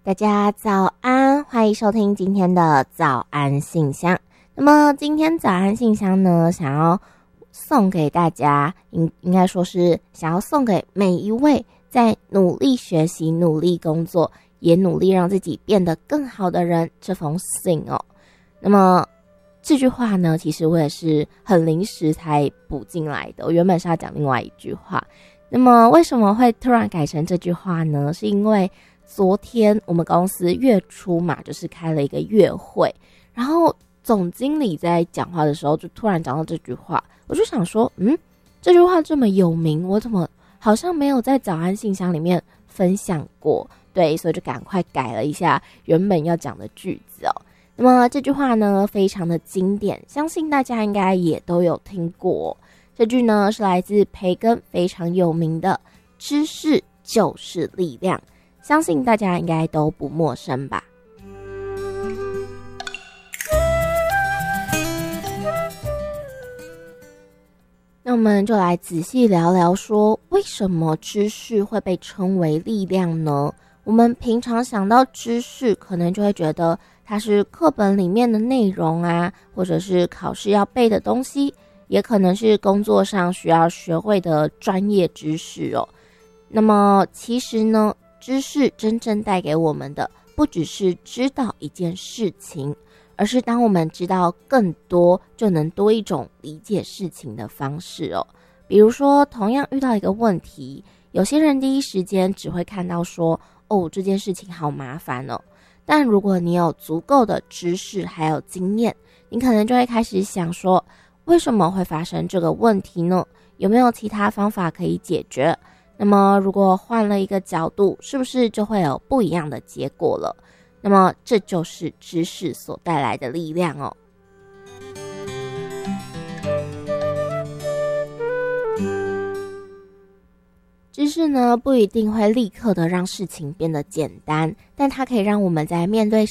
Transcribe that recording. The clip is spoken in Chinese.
大家早安，欢迎收听今天的早安信箱。那么今天早安信箱呢，想要送给大家，应该说是想要送给每一位在努力学习、努力工作，也努力让自己变得更好的人这封信哦。那么这句话呢，其实我也是很临时才补进来的，我原本是要讲另外一句话。那么为什么会突然改成这句话呢？是因为昨天我们公司月初嘛，就是开了一个月会，然后总经理在讲话的时候就突然讲到这句话，我就想说，这句话这么有名，我怎么好像没有在早安信箱里面分享过？对，所以就赶快改了一下原本要讲的句子哦。那么这句话呢，非常的经典，相信大家应该也都有听过哦。这句呢是来自培根非常有名的“知识就是力量”。相信大家应该都不陌生吧。那我们就来仔细聊聊说，为什么知识会被称为力量呢？我们平常想到知识，可能就会觉得它是课本里面的内容啊，或者是考试要背的东西，也可能是工作上需要学会的专业知识哦。那么其实呢，知识真正带给我们的，不只是知道一件事情，而是当我们知道更多，就能多一种理解事情的方式哦。比如说，同样遇到一个问题，有些人第一时间只会看到说，这件事情好麻烦哦。但如果你有足够的知识还有经验，你可能就会开始想说，为什么会发生这个问题呢？有没有其他方法可以解决？那么如果换了一个角度，是不是就会有不一样的结果了？那么这就是知识所带来的力量哦。知识呢，不一定会立刻的让事情变得简单，但它可以让我们在面对